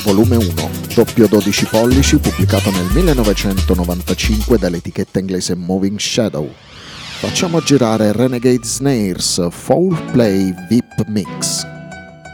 volume 1, doppio 12 pollici, pubblicato nel 1995 dall'etichetta inglese Moving Shadow. Facciamo girare Renegade Snares Foul Play VIP Mix.